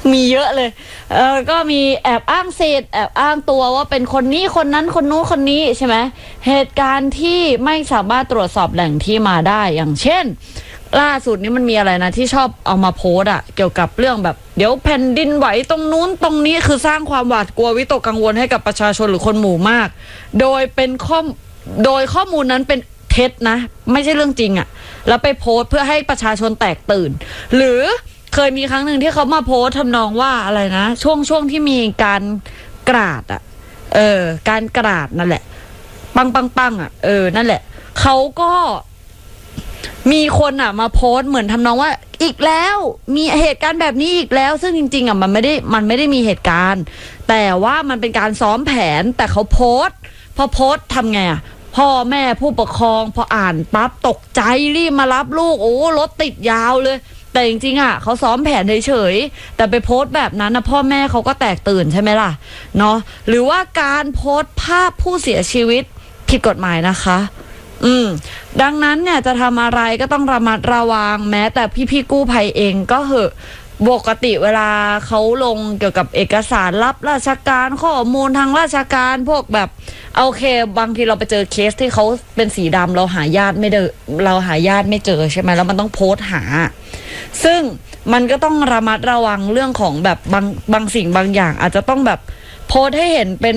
มีเยอะเลยก็มีแอบอ้างสิทธิ์แอบอ้างตัวว่าเป็นคนนี้คนนั้นคนนู้นคนนี้ใช่ไหมเหตุการณ์ที่ไม่สามารถตรวจสอบแหล่งที่มาได้อย่างเช่นล่าสุดนี้มันมีอะไรนะที่ชอบเอามาโพสต์เกี่ยวกับเรื่องแบบเดี๋ยวแผ่นดินไหวตรงนู้นตรงนี้คือสร้างความหวาดกลัววิตกกังวลให้กับประชาชนหรือคนหมู่มากโดยข้อมูลนั้นเป็นเท็จนะไม่ใช่เรื่องจริงแล้วไปโพสต์เพื่อให้ประชาชนแตกตื่นหรือเคยมีครั้งหนึ่งที่เขามาโพสต์ทำนองว่าอะไรนะช่วงที่มีการกราดการกราดนั่นแหละปังนั่นแหละเขาก็มีคนมาโพสต์เหมือนทำนองว่าอีกแล้วมีเหตุการณ์แบบนี้อีกแล้วซึ่งจริงๆมันไม่ได้มีเหตุการณ์แต่ว่ามันเป็นการซ้อมแผนแต่เขาโพสต์พอโพสต์ทำไงพ่อแม่ผู้ปกครองพออ่านปั๊บตกใจรีบมารับลูกโอ้รถติดยาวเลยแต่จริงๆเขาซ้อมแผนเฉยๆแต่ไปโพสต์แบบนั้นพ่อแม่เขาก็แตกตื่นใช่ไหมล่ะเนาะหรือว่าการโพสต์ภาพผู้เสียชีวิตผิดกฎหมายนะคะดังนั้นเนี่ยจะทำอะไรก็ต้องระมัดระวังแม้แต่พี่กู้ภัยเองก็เหอะปกติเวลาเขาลงเกี่ยวกับเอกสารรับราชการข้อมูลทางราชการพวกแบบโอเคบางทีเราไปเจอเคสที่เขาเป็นสีดำเราหาญาติไม่เจอใช่ไหมแล้วมันต้องโพสต์หาซึ่งมันก็ต้องระมัดระวังเรื่องของแบบบางสิ่งบางอย่างอาจจะต้องแบบโพสต์ให้เห็นเป็น